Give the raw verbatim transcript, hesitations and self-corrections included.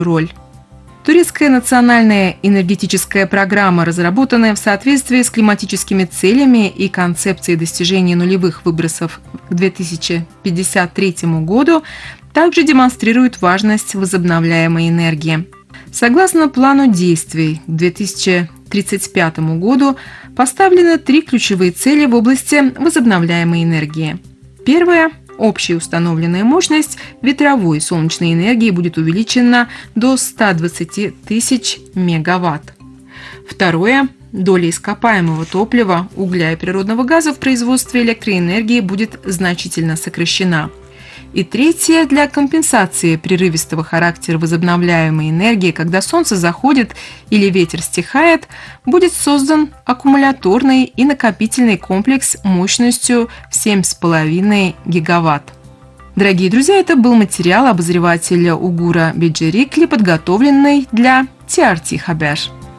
роль. Турецкая национальная энергетическая программа, разработанная в соответствии с климатическими целями и концепцией достижения нулевых выбросов к две тысячи пятьдесят третьему году, также демонстрирует важность возобновляемой энергии. Согласно плану действий, к две тысячи тридцать пятому году поставлены три ключевые цели в области возобновляемой энергии. Первая – общая установленная мощность ветровой и солнечной энергии будет увеличена до ста двадцати тысяч мегаватт. Второе – доля ископаемого топлива, угля и природного газа в производстве электроэнергии будет значительно сокращена. И третье – для компенсации прерывистого характера возобновляемой энергии, когда солнце заходит или ветер стихает, будет создан аккумуляторный и накопительный комплекс мощностью в семь с половиной гигаватт. Дорогие друзья, это был материал обозревателя УГУРа Беджерикли, подготовленный для ти ар ти Хабер.